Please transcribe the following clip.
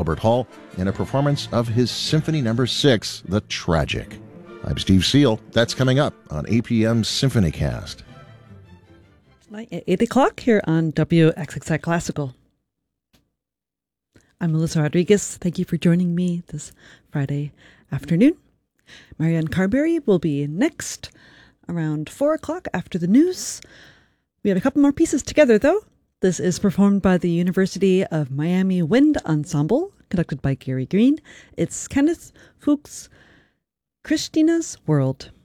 Albert Hall in a performance of his Symphony No. 6, The Tragic. I'm Steve Seal. That's coming up on APM's SymphonyCast. Tonight at 8 o'clock here on WXXI Classical. I'm Melissa Rodriguez. Thank you for joining me this Friday afternoon. Marianne Carberry will be next around 4 o'clock after the news. We have a couple more pieces together, though. This is performed by the University of Miami Wind Ensemble, conducted by Gary Green. It's Kenneth Fuchs' Christina's World.